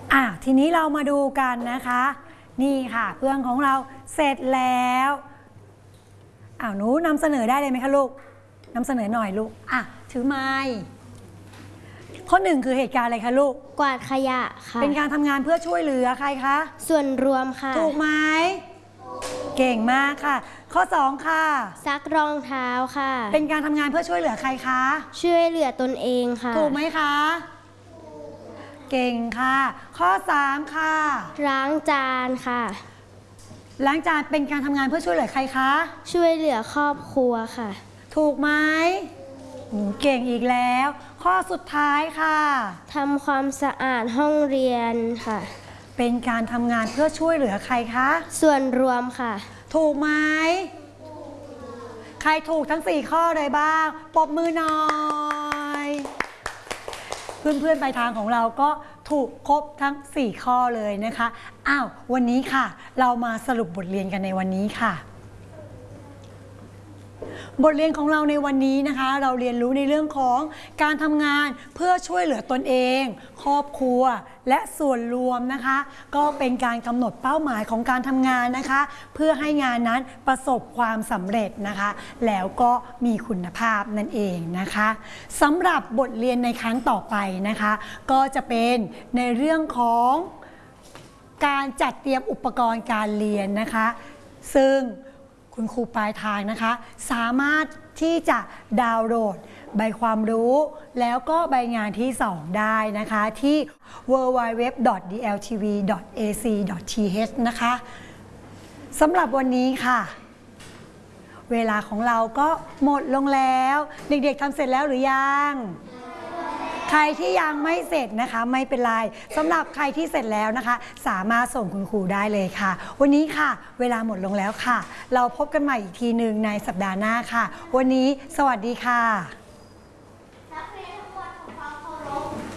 ทีนี้เรามาดูกันนะคะนี่ค่ะเพื่อนของเราเสร็จแล้วหนูนำเสนอได้เลยไหมคะลูกนำเสนอหน่อยลูกถือไม้ข้อ 1คือเหตุการณ์อะไรคะลูกกวาดขยะค่ะเป็นการทำงานเพื่อช่วยเหลือใครคะส่วนรวมค่ะถูกไหมเก่งมากค่ะข้อ 2ค่ะซักรองเท้าค่ะเป็นการทำงานเพื่อช่วยเหลือใครคะช่วยเหลือตนเองค่ะถูกไหมคะเก่งค่ะข้อ 3ค่ะล้างจานค่ะล้างจานเป็นการทำงานเพื่อช่วยเหลือใครคะช่วยเหลือครอบครัวค่ะถูกไหมเก่งอีกแล้วข้อสุดท้ายค่ะทำความสะอาดห้องเรียนค่ะเป็นการทำงานเพื่อช่วยเหลือใครคะส่วนรวมค่ะถูกไหมใครถูกทั้ง4ข้อเลยบ้างปรบมือหน่อยเพื่อนๆปลายทางของเราก็ถูกครบทั้ง4ข้อเลยนะคะวันนี้ค่ะเรามาสรุปบทเรียนกันในวันนี้ค่ะบทเรียนของเราในวันนี้นะคะเราเรียนรู้ในเรื่องของการทำงานเพื่อช่วยเหลือตนเองครอบครัวและส่วนรวมนะคะก็เป็นการกำหนดเป้าหมายของการทำงานนะคะเพื่อให้งานนั้นประสบความสำเร็จนะคะแล้วก็มีคุณภาพนั่นเองนะคะสำหรับบทเรียนในครั้งต่อไปนะคะก็จะเป็นในเรื่องของการจัดเตรียมอุปกรณ์การเรียนนะคะซึ่งคุณครูปลายทางนะคะสามารถที่จะดาวน์โหลดใบความรู้แล้วก็ใบงานที่ 2ได้นะคะที่ www.dltv.ac.th นะคะสำหรับวันนี้ค่ะเวลาของเราก็หมดลงแล้วเด็กๆทำเสร็จแล้วหรือยังใครที่ยังไม่เสร็จนะคะไม่เป็นไรสำหรับใครที่เสร็จแล้วนะคะสามารถส่งคุณครูได้เลยค่ะวันนี้ค่ะเวลาหมดลงแล้วค่ะเราพบกันใหม่อีกทีหนึ่งในสัปดาห์หน้าค่ะวันนี้สวัสดีค่ะ